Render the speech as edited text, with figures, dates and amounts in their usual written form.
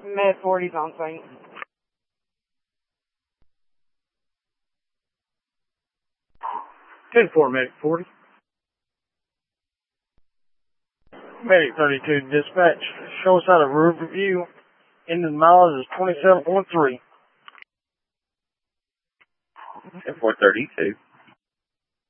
Med 40's on site. 10-4, Medic 40. Medic 32, dispatch. Show us out of Riverview. End of the mileage is 27.3. 10-4-32.